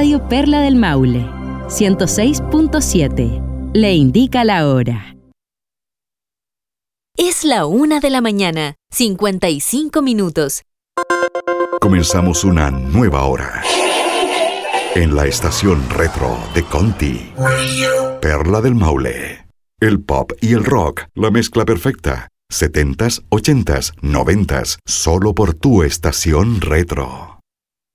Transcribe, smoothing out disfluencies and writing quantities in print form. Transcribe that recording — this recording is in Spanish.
Radio Perla del Maule, 106.7. Le indica la hora. Es la 1:00 a.m, 55 minutos. Comenzamos una nueva hora. En la estación retro de Conti. Perla del Maule. El pop y el rock, la mezcla perfecta. 70s, 80s, 90s, solo por tu estación retro.